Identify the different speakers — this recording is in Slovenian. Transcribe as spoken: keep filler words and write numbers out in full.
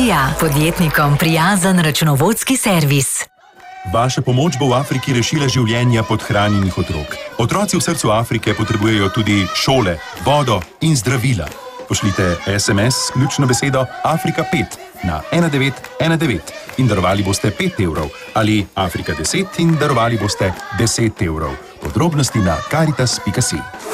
Speaker 1: Via, podjetnikom prijazen računovodski servis.
Speaker 2: Vaša pomoč bo v Afriki rešila življenja podhranjenih otrok. Otroci v srcu Afrike potrebujejo tudi šole, vodo in zdravila. Pošljite es em es s ključno besedo Afrika pet na ena devet ena devet in darovali boste pet evrov ali Afrika deset in darovali boste deset evrov. Podrobnosti na karitas pika si.